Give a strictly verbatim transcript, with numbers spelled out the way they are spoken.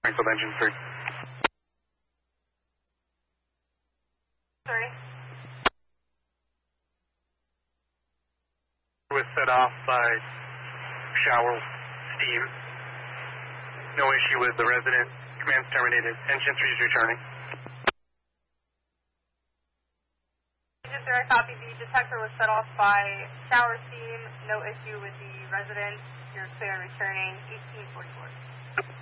Springfield engine three. Sorry. Was set off by shower steam. No issue with the resident. Command's terminated. Engine three is returning. Engine three, I copy. The detector was set off by shower steam. No issue with the resident. You're clear returning. eighteen forty-four.